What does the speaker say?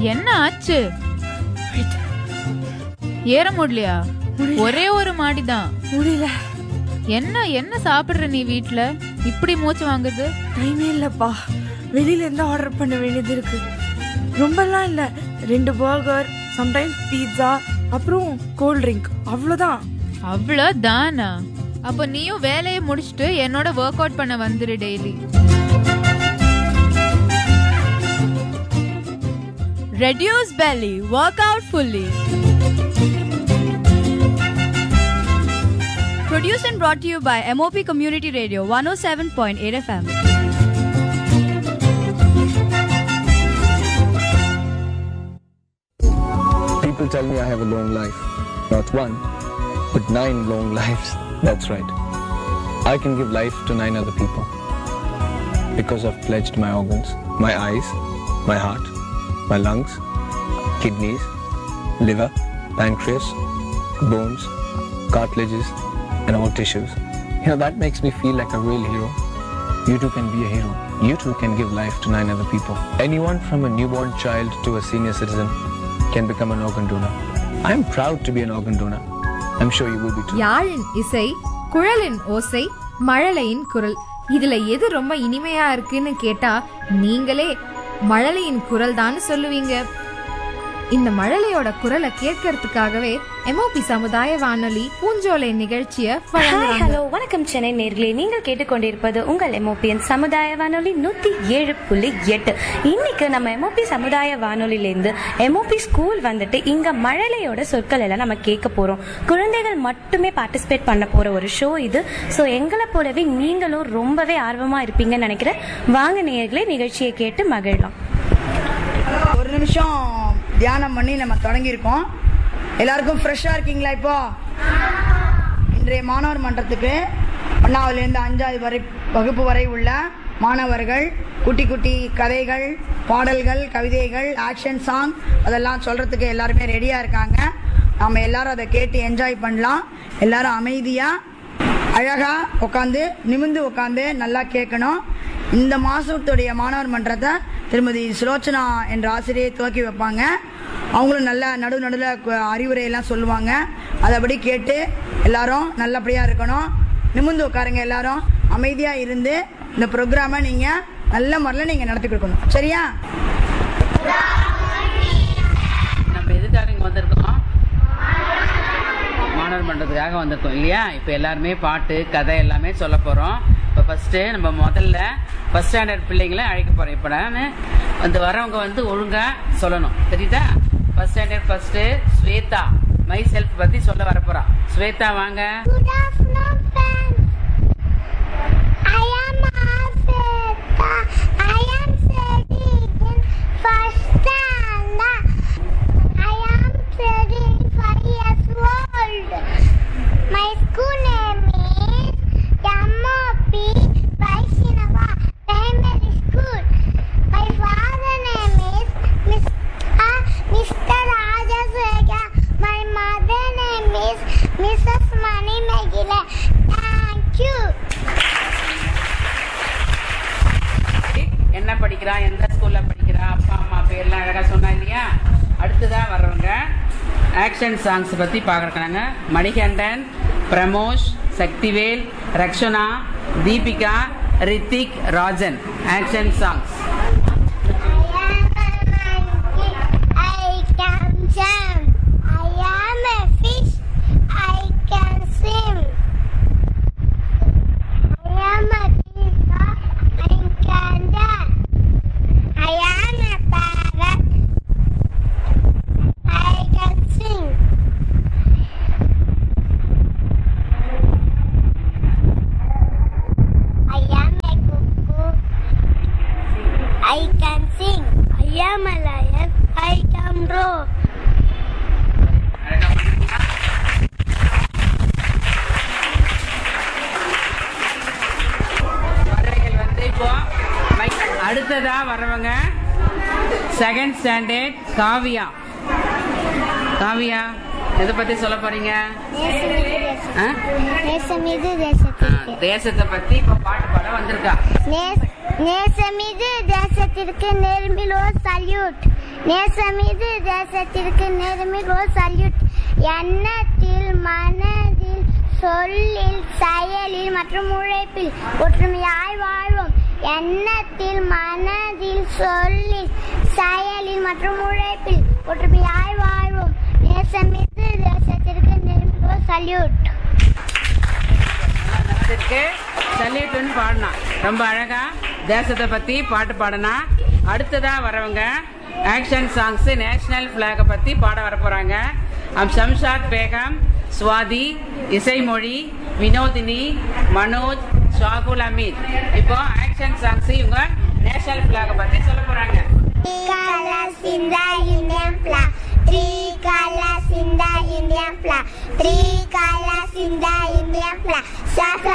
என்ன ஆச்சு? ஏற முடியலையா? ஒரே ஒரு மாடிதான். முடியல. என்ன என்ன சாப்பிடுற நீ வீட்ல? இப்படி மூச்சு வாங்குது. டைமே இல்லப்பா, வெளியில இருந்து ஆர்டர் பண்ண வேண்டியது இருக்கு. ரொம்பலாம் இல்ல, 2 பர்கர், சம்டைம்ஸ் பீட்சா, அப்புறம் கோல்ட் ட்ரிங்க், அவ்வளவுதான். அவ்வளவுதானா? அப்ப நீயும் வேலையை முடிச்சுட்டு என்னோட ஒர்க் அவுட் பண்ண வந்துரு daily. Reduce belly, work out fully. Produced and brought to you by MOP Community Radio 107.8 FM. People tell me I have a long life. Not one, but 9 long lives. That's right. I can give life to 9 other people. Because I've pledged my organs, my eyes, my heart, my lungs, kidneys, liver, pancreas, bones, cartilages, and all tissues. That makes me feel like a real hero. You too can be a hero. You too can give life to 9 other people. Anyone from a newborn child to a senior citizen can become an organ donor. I am proud to be an organ donor. I'm sure you will be too. யாழின் இசை, குழலின் ஓசை, மழலையின் குரல், இதுல எது ரொம்ப இனிமையா இருக்குன்னு கேட்டா நீங்களே மழலையின் குரல் தான் சொல்லுவீங்க. இந்த மழலையோட குரலை கேட்கறதுக்காகவே எம்ஓபி சமுதாய வானொலி பூஞ்சோலை நிகழ்ச்சியை ஹலோ வணக்கம் சென்னை நேர்களே, நீங்கள் கேட்டுக்கொண்டிருப்பது உங்கள் எம்ஓபியின் சமுதாய வானொலி 107.8. இன்னைக்கு நம்ம எம்ஓபி சமுதாய வானொலியிலேருந்து எம்ஓபி ஸ்கூல் வந்துட்டு இங்க மழலையோட சொற்கள் எல்லாம் நம்ம கேட்க போறோம். குழந்தைகள் மட்டுமே பார்ட்டிசிபேட் பண்ண போற ஒரு ஷோ இது. ஸோ எங்களை போலவே நீங்களும் ரொம்பவே ஆர்வமா இருப்பீங்கன்னு நினைக்கிறேன். வாங்க நேயர்களே, நிகழ்ச்சியை கேட்டு மகிழலாம். ஒரு நிமிஷம் தியானம் பண்ணி நம்ம தொடங்கியிருக்கோம். எல்லாருக்கும் ஃப்ரெஷ்ஷாக இருக்கீங்களா? இப்போ இன்றைய மாணவர் மன்றத்துக்கு 1ஆவதுலேருந்து 5வது வகுப்பு வரை உள்ள மாணவர்கள் குட்டி குட்டி கதைகள், பாடல்கள், கவிதைகள், ஆக்ஷன் சாங் அதெல்லாம் சொல்கிறதுக்கு எல்லாருமே ரெடியாக இருக்காங்க. நாம் எல்லாரும் அதை கேட்டு என்ஜாய் பண்ணலாம். எல்லாரும் அமைதியாக அழகாக உட்காந்து நிமிந்து உட்காந்து நல்லா கேட்கணும். இந்த மாதத்துடைய மாணவர் மன்றத்தை திருமதி சுலோச்சனா என்ற ஆசிரியை துவக்கி வைப்பாங்க. அவங்களும் நல்ல நடுவில் அறிவுரையெல்லாம் சொல்லுவாங்க. அதைப்படி கேட்டு எல்லாரும் நல்லபடியாக இருக்கணும். நிமிர்ந்து உட்காருங்க. எல்லாரும் அமைதியாக இருந்து இந்த ப்ரோக்ராமை நீங்கள் நல்ல முறையில் நீங்கள் நடத்தி கொடுக்கணும். சரியா? நம்ம எதுக்காக இங்கே வந்திருக்கோம்? மாணவர் மன்றத்துக்காக வந்திருக்கோம் இல்லையா? இப்போ எல்லாருமே பாட்டு கதை எல்லாமே சொல்ல போகிறோம். இப்போ ஃபஸ்ட்டு நம்ம முதல்ல ஃபஸ்ட் ஸ்டாண்டர்ட் பிள்ளைங்களை அழைக்க போகிறோம். இப்போ நான் வரவங்க ஒழுங்காக சொல்லணும், தெரியுதா? First standard first Shweta my self பற்றி சொல்ல வரப்போகிறா. ஸ்வேதா வாங்க. My school name is MOP Vaishnava Primary School. My father name is Mr. Rajaswega. My mother name is Mrs. Mani Megile. Thank you. என்ன படிக்கிறா, எந்த ஸ்கூல்ல படிக்கிறா, அப்பா அம்மா பேர்லாம் அழகாக சொன்னா இல்லையா? அடுத்ததான் வர்றவங்க ஆக்ஷன் சாங்ஸ் பற்றி பார்க்குறாங்க. Manikandan, Pramosh, Sakthivel, Rakshana, Deepika, Hrithik, Rajan. Action songs. I can jump. I am a fish. I can swim. I am a teacher. I can dance. I am a parrot. I can sing. I am a cuckoo. I can sing. I am a lion. I can roar. இப்போ அடுத்ததா வர்றவங்க second standard Kavya. Kavya எதை பத்தி சொல்ல போறீங்க? தேசத்தை பத்தி இப்ப பாட்டு பாட வந்திருக்கா. நேசமிகு தேசத்திற்கு நேர்மிலோ சல்யூட். நேசமிது தேசத்திற்கு நேர்மிகு சல்யூட். எண்ணத்தில் மனதில் சொல்லில் செயலில் மற்றும் உழைப்பில் ஒற்றுமையாய் வாழ்வோம். எண்ணத்தில் மனதில் சொல்லில் செயலில் மற்றும் உழைப்பில் ஒற்றுமையாய் வாழ்வோம். நேசமிது தேசத்திற்கு நேர்மிகு சல்யூட். சல்யூட்னு பாடினா ரொம்ப அழகா தேசத்தை பத்தி பாட்டு பாடினா. அடுத்ததா வரவங்க ஆக்ஷன் சாங்ஸ் நேஷனல் பிளாக பத்தி பாட வர போறாங்க. ஷம்ஷாத் பேகம், சுவாதி, இசைமொழி, வினோதினி, மனோஜ், ஷாகுல் அமீத். இப்போ ஆக்ஷன் சாங்ஸ் இவங்க நேஷனல் பிளாக பத்தி சொல்ல போறாங்க. Colors in the Indian flag. 3 colors in the Indian flag. 3 colors in the Indian flag.